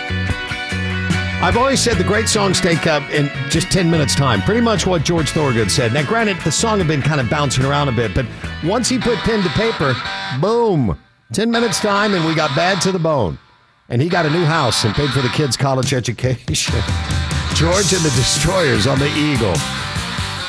I've always said the great songs take up in just 10 minutes time. Pretty much what George Thorogood said. Now, granted, the song had been kind of bouncing around a bit, but once he put pen to paper, boom, 10 minutes time, and we got Bad to the Bone. And he got a new house and paid for the kids' college education. George and the Destroyers on the Eagle.